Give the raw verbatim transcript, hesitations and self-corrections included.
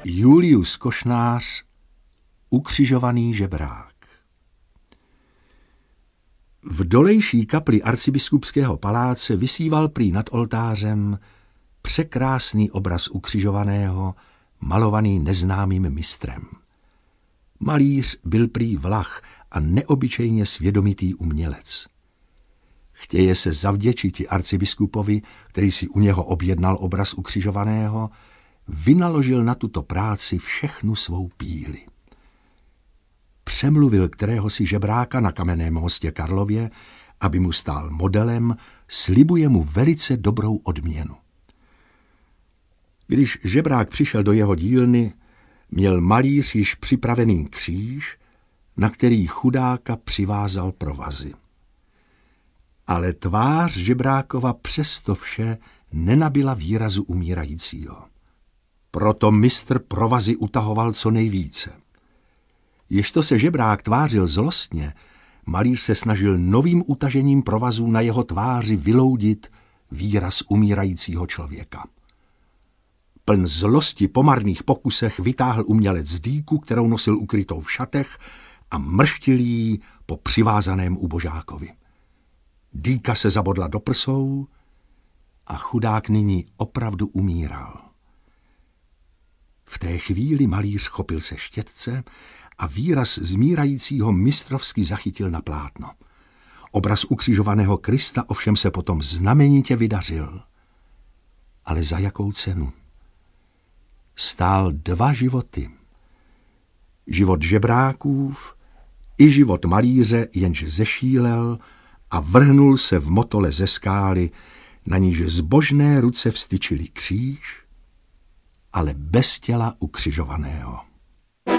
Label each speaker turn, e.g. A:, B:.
A: Julius Košnář, ukřižovaný žebrák. V dolejší kapli arcibiskupského paláce visíval prý nad oltářem překrásný obraz ukřižovaného, malovaný neznámým mistrem. Malíř byl prý Vlach a neobyčejně svědomitý umělec. Chtěje se zavděčiti arcibiskupovi, který si u něho objednal obraz ukřižovaného, vynaložil na tuto práci všechnu svou píli. Přemluvil kteréhosi žebráka na Kamenném mostě Karlově, aby mu stál modelem, slibuje mu velice dobrou odměnu. Když žebrák přišel do jeho dílny, měl malíř již připravený kříž, na který chudáka přivázal provazy. Ale tvář žebrákova přesto vše nenabyla výrazu umírajícího. Proto mistr provazy utahoval co nejvíce. Ježto se žebrák tvářil zlostně, malíř se snažil novým utažením provazů na jeho tváři vyloudit výraz umírajícího člověka. Pln zlosti po marných pokusech vytáhl umělec dýku, kterou nosil ukrytou v šatech, a mrštil jí po přivázaném ubožákovi. Dýka se zabodla do prsou a chudák nyní opravdu umíral. V té chvíli malíř chopil se štětce a výraz zmírajícího mistrovsky zachytil na plátno. Obraz ukřižovaného Krista ovšem se potom znamenitě vydařil. Ale za jakou cenu? Stál dva životy. Život žebrákův i život malíře, jenž zešílel a vrhnul se v motole ze skály, na níž zbožné ruce vstyčily kříž, ale bez těla ukřižovaného.